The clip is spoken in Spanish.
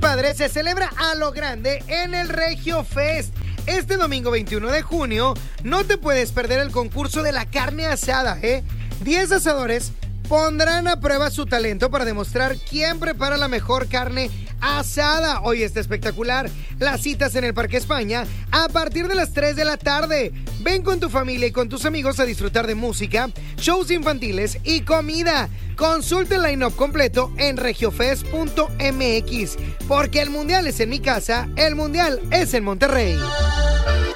Padre se celebra a lo grande en el Regio Fest. Este domingo 21 de junio no te puedes perder el concurso de la carne asada, 10 asadores pondrán a prueba su talento para demostrar quién prepara la mejor carne asada. Hoy está espectacular. Las citas en el Parque España a partir de las 3 de la tarde. Ven con tu familia y con tus amigos a disfrutar de música, shows infantiles y comida. Consulta el line-up completo en regiofest.mx. Porque el mundial es en mi casa, el mundial es en Monterrey.